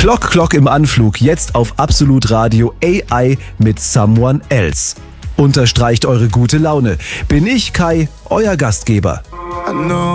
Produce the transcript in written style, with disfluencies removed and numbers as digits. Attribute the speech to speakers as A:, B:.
A: Clock Clock im Anflug, jetzt auf Absolut Radio AI mit Someone Else. Unterstreicht eure gute Laune. Bin ich, Kai, euer Gastgeber.